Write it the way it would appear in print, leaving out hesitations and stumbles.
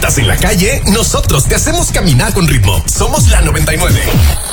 estás en la calle, nosotros te hacemos caminar con ritmo. Somos la 99.